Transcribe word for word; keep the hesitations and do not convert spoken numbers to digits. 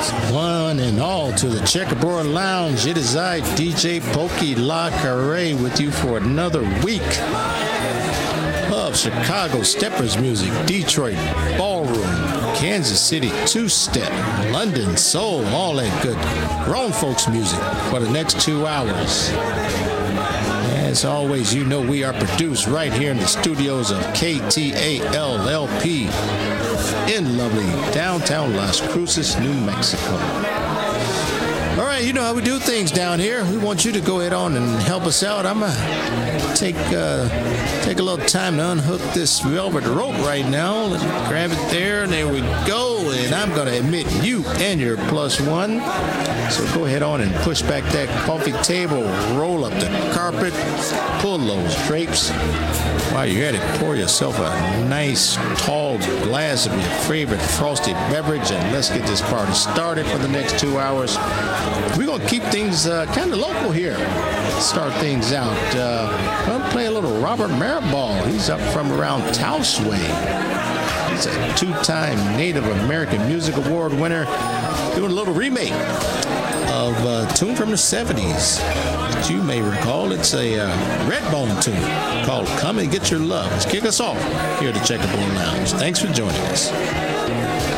one and all to the Checkerboard Lounge. It is I, D J Pokey La Carre, with you for another week of Chicago Steppers music, Detroit Ballroom, Kansas City two-step, London soul, all that good grown folks music for the next two hours. As always, you know we are produced right here in the studios of K T A L L P in lovely downtown Las Cruces, New Mexico. All right, you know how we do things down here. We want you to go ahead on and help us out. I'm going to take, uh, take a little time to unhook this velvet rope right now. Let's grab it there, and there we go. And I'm going to admit you and your plus one. So go ahead on and push back that coffee table, roll up the carpet, pull those drapes. While you're at it, pour yourself a nice tall glass of your favorite frosty beverage, and let's get this party started for the next two hours. We're going to keep things uh, kind of local here. Start things out. Uh, I'm going to play a little Robert Maribal. He's up from around Taosway. He's a two-time Native American Music Award winner, doing a little remake of a tune from the seventies that you may recall. It's a uh, Redbone tune called Come and Get Your Love. Let's kick us off here at the Checkerboard Lounge. Thanks for joining us.